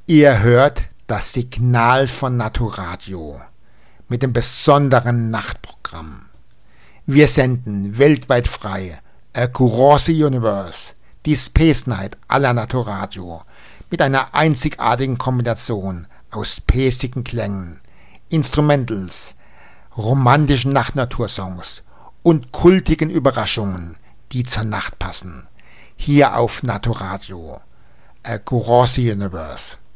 Ihr hört das Signal von Naturadio mit dem besonderen Nachtprogramm. Wir senden weltweit frei Across the Universe, die Space Night aller Naturadio, mit einer einzigartigen Kombination aus spacigen Klängen, Instrumentals, romantischen Nachtnatursongs und kultigen Überraschungen, die zur Nacht passen. Hier auf Naturadio, Across the Universe.